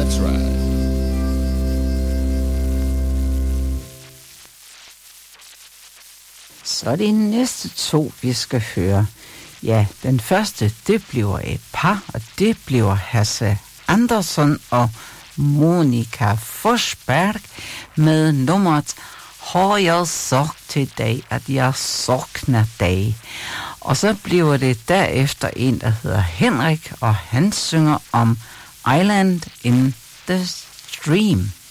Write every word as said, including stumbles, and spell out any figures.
Let's ride. Så de næste to, vi skal høre. Ja, den første, det bliver et par, og det bliver Hasse Andersson og Monica Forsberg med nummeret Har jeg sagt til dig, at jeg savner dig. Og så bliver det derefter en, der hedder Henrik, og han synger om Island in the Stream.